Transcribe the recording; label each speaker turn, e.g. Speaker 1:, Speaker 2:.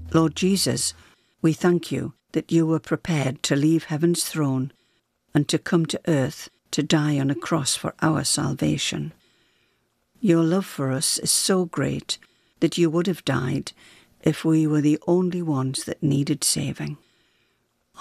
Speaker 1: Lord Jesus, we thank you that you were prepared to leave heaven's throne and to come to earth to die on a cross for our salvation. Your love for us is so great that you would have died if we were the only ones that needed saving.